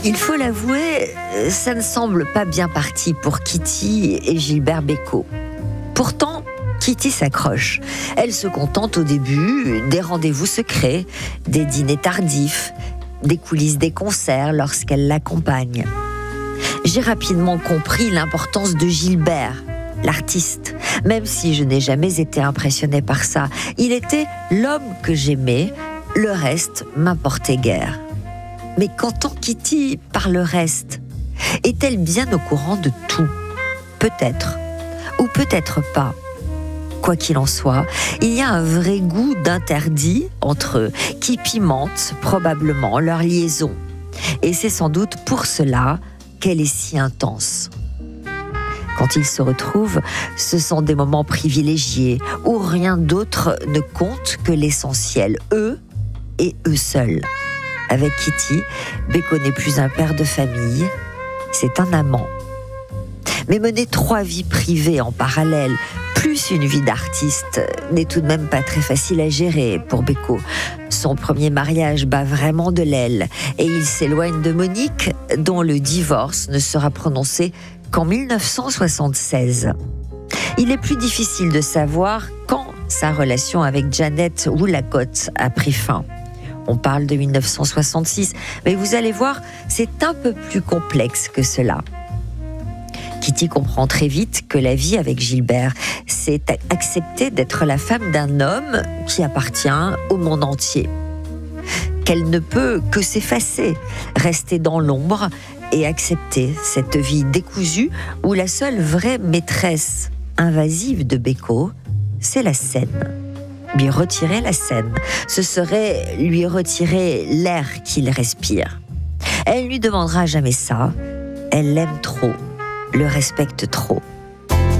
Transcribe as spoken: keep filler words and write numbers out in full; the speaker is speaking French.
Il faut l'avouer, ça ne semble pas bien parti pour Kitty et Gilbert Bécaud. Pourtant, Kitty s'accroche. Elle se contente au début des rendez-vous secrets, des dîners tardifs, des coulisses des concerts lorsqu'elle l'accompagne. J'ai rapidement compris l'importance de Gilbert, l'artiste, même si je n'ai jamais été impressionnée par ça. Il était l'homme que j'aimais, le reste m'importait guère. Mais qu'entend Kitty par le reste? Est-elle bien au courant de tout? Peut-être, ou peut-être pas. Quoi qu'il en soit, il y a un vrai goût d'interdit entre eux qui pimente probablement leur liaison. Et c'est sans doute pour cela qu'elle est si intense. Quand ils se retrouvent, ce sont des moments privilégiés où rien d'autre ne compte que l'essentiel, eux et eux seuls. Avec Kitty, Bécaud n'est plus un père de famille, c'est un amant. Mais mener trois vies privées en parallèle, plus une vie d'artiste, n'est tout de même pas très facile à gérer pour Bécaud. Son premier mariage bat vraiment de l'aile et il s'éloigne de Monique, dont le divorce ne sera prononcé qu'en mille neuf cent soixante-seize. Il est plus difficile de savoir quand sa relation avec Janet Woolacott a pris fin. On parle de mille neuf cent soixante-six, mais vous allez voir, c'est un peu plus complexe que cela. Kitty comprend très vite que la vie avec Gilbert, c'est accepter d'être la femme d'un homme qui appartient au monde entier. Qu'elle ne peut que s'effacer, rester dans l'ombre et accepter cette vie décousue où la seule vraie maîtresse invasive de Bécaud, c'est la scène. Lui retirer la scène, ce serait lui retirer l'air qu'il respire. Elle ne lui demandera jamais ça, elle l'aime trop, le respecte trop.